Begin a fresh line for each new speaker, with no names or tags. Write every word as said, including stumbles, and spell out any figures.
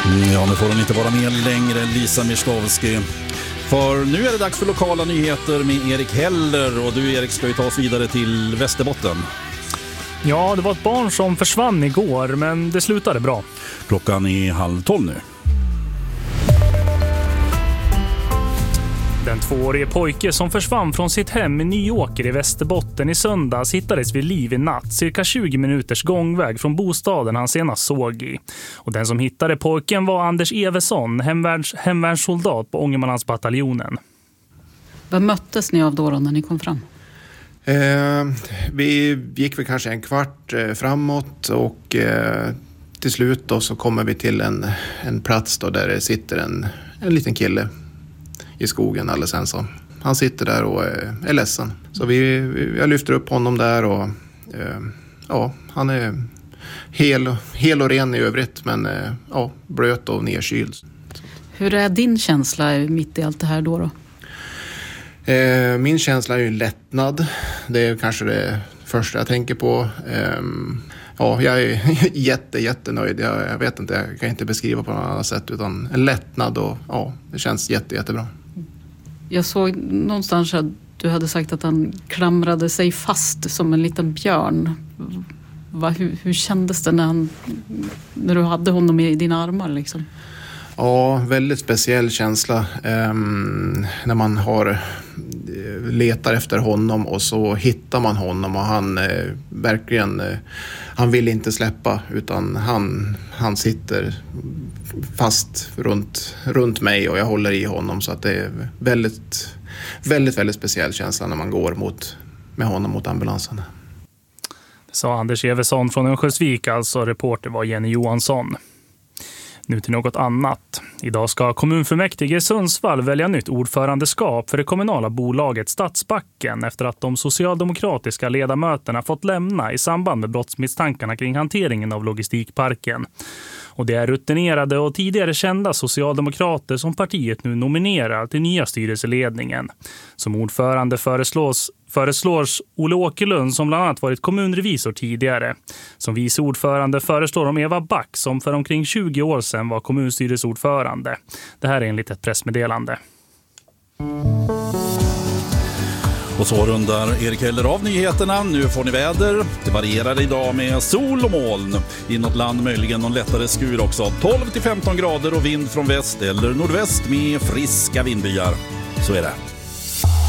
Ja, nu får hon inte vara med längre, Lisa Mirskovsky. För nu är det dags för lokala nyheter med Erik Heller. Och du, Erik, ska ju ta oss vidare till Västerbotten.
Ja, det var ett barn som försvann igår, men det slutade bra.
Klockan är halv tolv nu.
Den tvåårige pojke som försvann från sitt hem i Nyåker i Västerbotten i söndags hittades vid liv i natt, cirka tjugo minuters gångväg från bostaden han senast såg i. Och den som hittade pojken var Anders Evesson, hemvärns, hemvärnssoldat på Ångermanlandsbataljonen.
Vad möttes ni av då, då när ni kom fram?
Eh, vi gick väl kanske en kvart eh, framåt och eh, till slut då så kommer vi till en, en plats då där det sitter en, en liten kille i skogen alldeles ensam. Han sitter där och är, är ledsen. Så vi, vi, jag lyfter upp honom där och eh, ja, han är hel, hel och ren i övrigt, men eh, ja, blöt och nedkyld.
Hur är din känsla mitt i allt det här då då?
Eh, min känsla är ju lättnad. Det är kanske det första jag tänker på. Eh, ja, jag är jätte, jättenöjd. Jag, jag vet inte, jag kan inte beskriva på något annat sätt, utan en lättnad och ja, det känns jätte, jättebra.
Jag såg någonstans att du hade sagt att han klamrade sig fast som en liten björn. Va, hur, hur kändes det när, han, när du hade honom i dina armar liksom?
Ja, väldigt speciell känsla eh, när man har letar efter honom och så hittar man honom och han eh, verkligen eh, han vill inte släppa, utan han, han sitter fast runt, runt mig och jag håller i honom, så att det är väldigt, väldigt, väldigt speciell känsla när man går mot, med honom mot ambulansen.
Det sa Anders Evesson från Örnsköldsvik, alltså. Reporter var Jenny Johansson. Nu till något annat. Idag ska kommunfullmäktige i Sundsvall välja nytt ordförandeskap för det kommunala bolaget Stadsbacken efter att de socialdemokratiska ledamöterna fått lämna i samband med brottsmisstankarna kring hanteringen av logistikparken. Och det är rutinerade och tidigare kända socialdemokrater som partiet nu nominerar till nya styrelseledningen. Som ordförande föreslås föreslås Olle Åkerlund, som bland annat varit kommunrevisor tidigare. Som vice ordförande föreslår de Eva Back, som för omkring tjugo år sedan var kommunstyrelseordförande. Det här är enligt ett pressmeddelande.
Och så rundar Erik Heller av nyheterna. Nu får ni väder. Det varierar idag med sol och moln. I något land möjligen någon lättare skur också. tolv till femton grader och vind från väst eller nordväst med friska vindbyar. Så är det.